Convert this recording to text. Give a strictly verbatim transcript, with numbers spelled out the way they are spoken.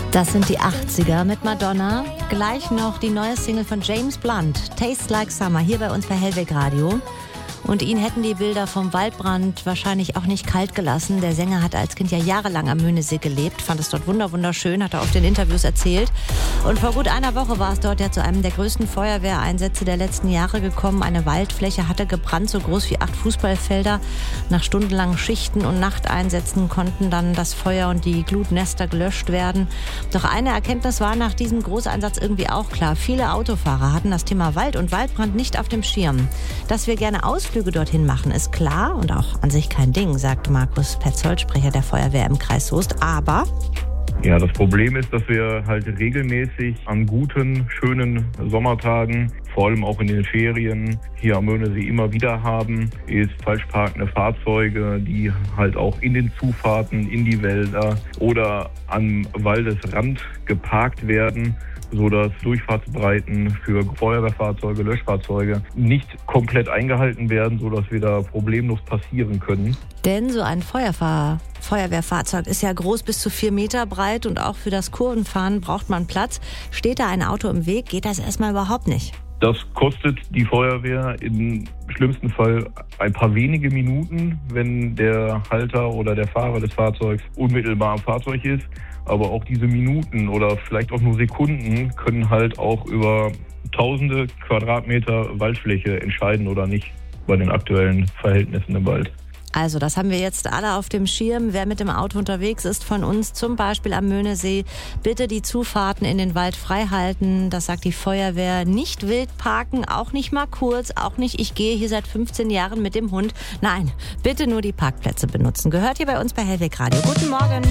Das sind die achtziger mit Madonna. Gleich noch die neue Single von James Blunt, Tastes Like Summer, hier bei uns bei Hellweg Radio. Und ihn hätten die Bilder vom Waldbrand wahrscheinlich auch nicht kalt gelassen. Der Sänger hat als Kind ja jahrelang am Möhnesee gelebt, fand es dort wunderschön, hat er oft in Interviews erzählt. Und vor gut einer Woche war es dort ja zu einem der größten Feuerwehreinsätze der letzten Jahre gekommen. Eine Waldfläche hatte gebrannt, so groß wie acht Fußballfelder. Nach stundenlangen Schichten und Nachteinsätzen konnten dann das Feuer und die Glutnester gelöscht werden. Doch eine Erkenntnis war nach diesem Großeinsatz irgendwie auch klar. Viele Autofahrer hatten das Thema Wald und Waldbrand nicht auf dem Schirm. Dass wir gerne Ausflüge dorthin machen, ist klar und auch an sich kein Ding, sagt Markus Petzold, Sprecher der Feuerwehr im Kreis Soest. Aber ja, das Problem ist, dass wir halt regelmäßig an guten, schönen Sommertagen, vor allem auch in den Ferien, hier am Möhnesee immer wieder haben, ist falsch parkende Fahrzeuge, die halt auch in den Zufahrten, in die Wälder oder am Waldesrand geparkt werden, sodass Durchfahrtsbreiten für Feuerwehrfahrzeuge, Löschfahrzeuge nicht komplett eingehalten werden, sodass wir da problemlos passieren können. Denn so ein Feuerfahr- Feuerwehrfahrzeug ist ja groß, bis zu vier Meter breit, und auch für das Kurvenfahren braucht man Platz. Steht da ein Auto im Weg, geht das erstmal überhaupt nicht. Das kostet die Feuerwehr im schlimmsten Fall ein paar wenige Minuten, wenn der Halter oder der Fahrer des Fahrzeugs unmittelbar am Fahrzeug ist. Aber auch diese Minuten oder vielleicht auch nur Sekunden können halt auch über tausende Quadratmeter Waldfläche entscheiden oder nicht bei den aktuellen Verhältnissen im Wald. Also das haben wir jetzt alle auf dem Schirm. Wer mit dem Auto unterwegs ist von uns, zum Beispiel am Möhnesee, bitte die Zufahrten in den Wald frei halten. Das sagt die Feuerwehr. Nicht wild parken, auch nicht mal kurz, auch nicht, ich gehe hier seit fünfzehn Jahren mit dem Hund. Nein, bitte nur die Parkplätze benutzen. Gehört hier bei uns bei Hellweg Radio. Guten Morgen.